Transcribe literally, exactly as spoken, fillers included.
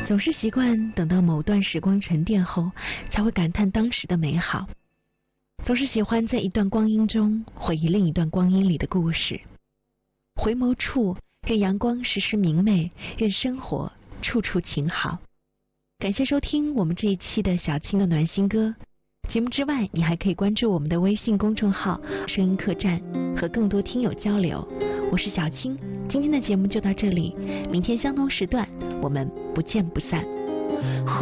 总是习惯等到某段时光沉淀后，才会感叹当时的美好。总是喜欢在一段光阴中回忆另一段光阴里的故事。回眸处，愿阳光时时明媚，愿生活处处晴好。感谢收听我们这一期的小青的暖心歌。节目之外，你还可以关注我们的微信公众号声音客栈，和更多听友交流。我是小青，今天的节目就到这里，明天相同时段我们不见不散。